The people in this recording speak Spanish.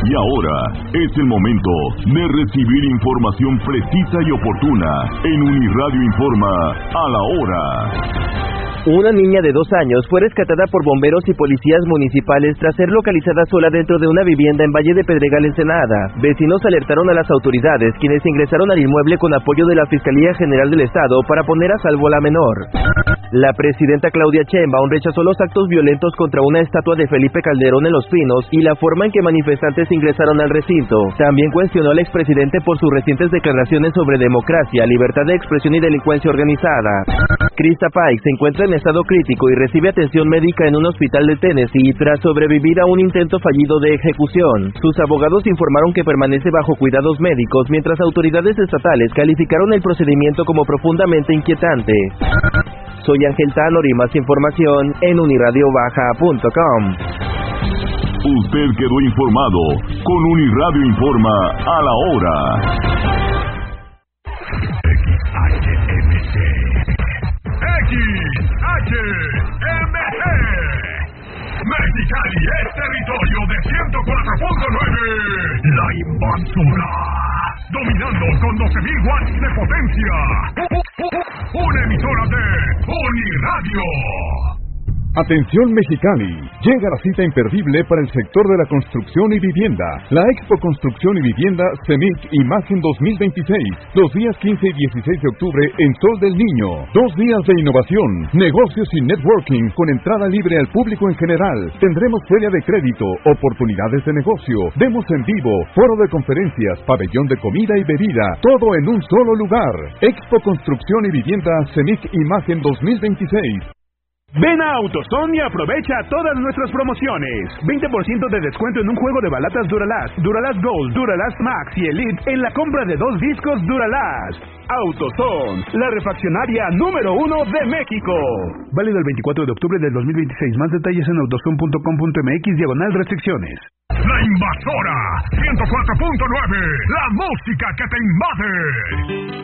Y ahora es el momento de recibir información precisa y oportuna en Uniradio Informa a la hora. Una niña de 2 años fue rescatada por bomberos y policías municipales tras ser localizada sola dentro de una vivienda en Valle de Pedregal, Ensenada. Vecinos alertaron a las autoridades, quienes ingresaron al inmueble con apoyo de la Fiscalía General del Estado para poner a salvo a la menor. La presidenta Claudia Sheinbaum rechazó los actos violentos contra una estatua de Felipe Calderón en Los Pinos y la forma en que manifestantes ingresaron al recinto. También cuestionó al expresidente por sus recientes declaraciones sobre democracia, libertad de expresión y delincuencia organizada. Krista Pike se encuentra en estado crítico y recibe atención médica en un hospital de Tennessee tras sobrevivir a un intento fallido de ejecución. Sus abogados informaron que permanece bajo cuidados médicos, mientras autoridades estatales calificaron el procedimiento como profundamente inquietante. Soy Ángel Tanor y más información en unirradiobaja.com. Usted quedó informado con Uniradio Informa a la hora. XHMC. Mexicali es territorio de 104.9. La Invasora. Dominando con 12.000 watts de potencia. Una emisora de Uniradio. Atención Mexicali, llega la cita imperdible para el sector de la construcción y vivienda. La Expo Construcción y Vivienda CEMIC Imagen 2026, los días 15 y 16 de octubre en Sol del Niño. 2 días de innovación, negocios y networking con entrada libre al público en general. Tendremos feria de crédito, oportunidades de negocio, demos en vivo, foro de conferencias, pabellón de comida y bebida, todo en un solo lugar. Expo Construcción y Vivienda CEMIC Imagen 2026. Ven a AutoZone y aprovecha todas nuestras promociones. 20% de descuento en un juego de balatas Duralast, Duralast Gold, Duralast Max y Elite en la compra de 2 discos Duralast. AutoZone, la refaccionaria número 1 de México. Válido el 24 de octubre del 2026. Más detalles en autozone.com.mx/restricciones. La Invasora 104.9, la música que te invade.